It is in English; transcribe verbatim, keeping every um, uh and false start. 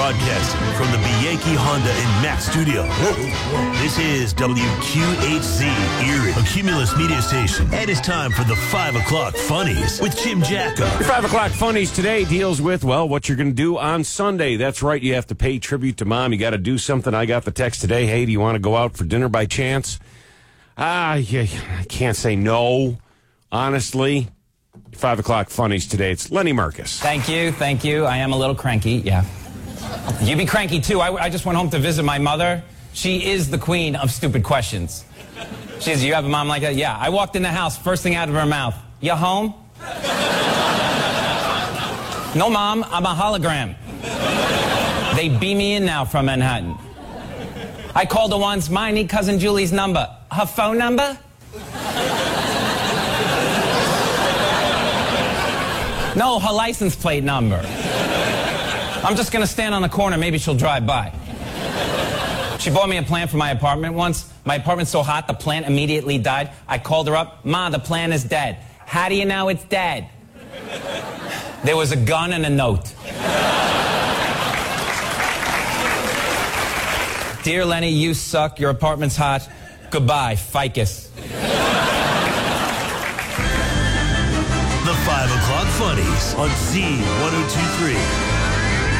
Broadcasting from the Bianchi Honda in Mac Studio. This is W Q H Z Erie, a Cumulus media station. And it's time for the five o'clock Funnies with Jim Jacko. Your five o'clock Funnies today deals with, well, what you're going to do on Sunday. That's right, you have to pay tribute to Mom. You got to do something. I got the text today, hey, do you want to go out for dinner by chance? Ah, yeah, I can't say no, honestly. Five o'clock Funnies today. It's Lenny Marcus. Thank you, thank you. I am a little cranky, yeah. You be cranky, too. I, I just went home to visit my mother. She is the queen of stupid questions. She says, you have a mom like that? Yeah. I walked in the house, first thing out of her mouth, you home? No, Mom, I'm a hologram. They beam me in now from Manhattan. I called her once, Ma, I need Cousin Julie's number. Her phone number? No, her license plate number. I'm just going to stand on the corner. Maybe she'll drive by. She bought me a plant for my apartment once. My apartment's so hot, the plant immediately died. I called her up. Ma, the plant is dead. How do you know it's dead? There was a gun and a note. Dear Lenny, you suck. Your apartment's hot. Goodbye, ficus. The five o'clock Funnies on Z one oh two three.